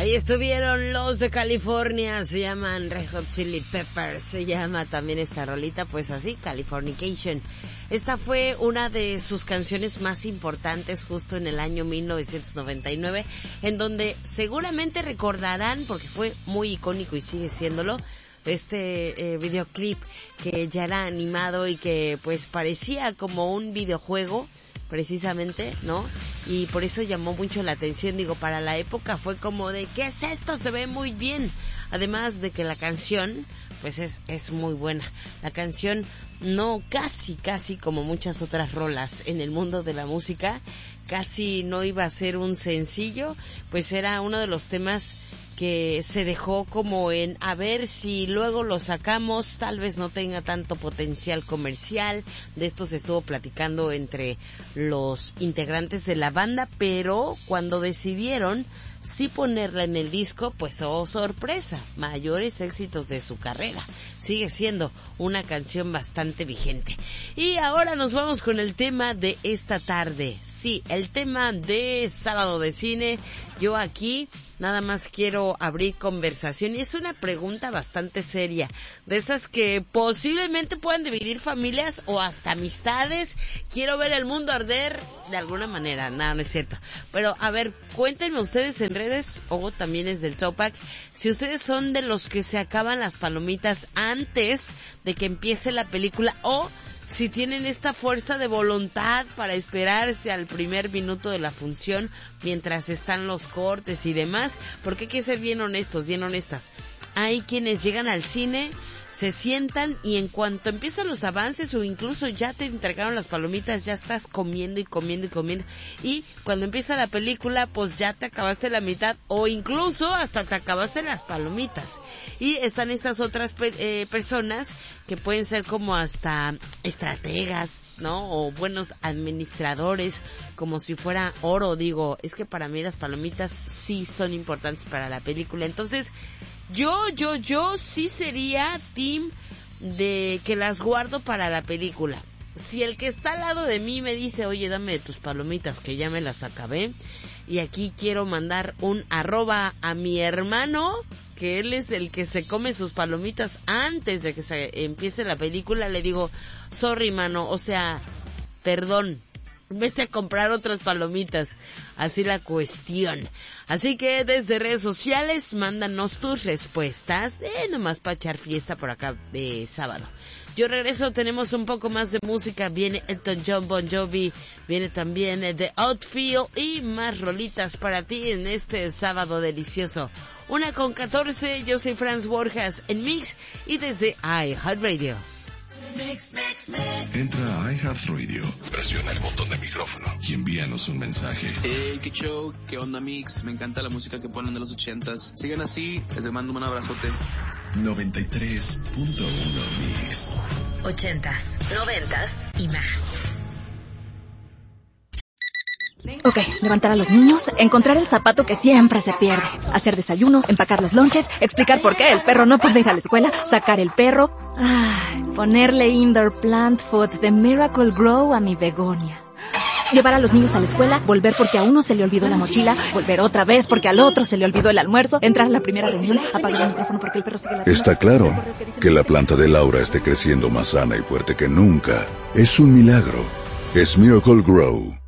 Ahí estuvieron los de California, se llaman Red Hot Chili Peppers, se llama también esta rolita, pues así, Californication. Esta fue una de sus canciones más importantes justo en el año 1999, en donde seguramente recordarán, porque fue muy icónico y sigue siéndolo, este videoclip que ya era animado y que pues parecía como un videojuego, precisamente, ¿no? Y por eso llamó mucho la atención, digo, para la época fue como de, ¿qué es esto? Se ve muy bien. Además de que la canción, pues es muy buena. La canción, no casi como muchas otras rolas en el mundo de la música, casi no iba a ser un sencillo, pues era uno de los temas que se dejó como en a ver si luego lo sacamos, tal vez no tenga tanto potencial comercial. De esto se estuvo platicando entre los integrantes de la banda, pero cuando decidieron sí ponerla en el disco, pues oh sorpresa, mayores éxitos de su carrera. Sigue siendo una canción bastante vigente. Y ahora nos vamos con el tema de esta tarde. Sí, el tema de Sábado de Cine. Yo aquí nada más quiero abrir conversación y es una pregunta bastante seria, de esas que posiblemente puedan dividir familias o hasta amistades. Quiero ver el mundo arder de alguna manera. No es cierto, pero a ver, cuéntenme ustedes en redes o también es del Tupac, si ustedes son de los que se acaban las palomitas antes de que empiece la película, o si tienen esta fuerza de voluntad para esperarse al primer minuto de la función mientras están los cortes y demás, porque hay que ser bien honestos, bien honestas. Hay quienes llegan al cine, se sientan y en cuanto empiezan los avances o incluso ya te entregaron las palomitas, ya estás comiendo y comiendo y comiendo, y cuando empieza la película pues ya te acabaste la mitad o incluso hasta te acabaste las palomitas. Y están estas otras personas que pueden ser como hasta estrategas, ¿no? O buenos administradores, como si fuera oro. Digo, es que para mí las palomitas sí son importantes para la película. Entonces, yo sí sería team de que las guardo para la película. Si el que está al lado de mí me dice, oye, dame de tus palomitas que ya me las acabé, y aquí quiero mandar un @ a mi hermano, que él es el que se come sus palomitas antes de que se empiece la película, le digo, sorry, mano, o sea, perdón, vete a comprar otras palomitas. Así la cuestión. Así que desde redes sociales, mándanos tus respuestas, nomás para echar fiesta por acá de sábado. Yo regreso, tenemos un poco más de música, viene Elton John, Bon Jovi, viene también The Outfield y más rolitas para ti en este sábado delicioso. 1:14, yo soy Franz Borjas en Mix y desde iHeartRadio. Entra a iHeartRadio, presiona el botón de micrófono y envíanos un mensaje. Hey, qué show, qué onda Mix, me encanta la música que ponen de los 80s. Sigan así, les mando un abrazote. 93.1 Mix. 80s, 90s y más. Ok, levantar a los niños, encontrar el zapato que siempre se pierde, hacer desayuno, empacar los lonches, explicar por qué el perro no puede ir a la escuela, sacar el perro, ponerle indoor plant food de Miracle Grow a mi begonia. Llevar a los niños a la escuela, volver porque a uno se le olvidó la mochila, volver otra vez porque al otro se le olvidó el almuerzo, entrar a la primera reunión, apagar el micrófono porque el perro sigue ladrando. Está claro que la planta de Laura esté creciendo más sana y fuerte que nunca. Es un milagro. Es Miracle Grow.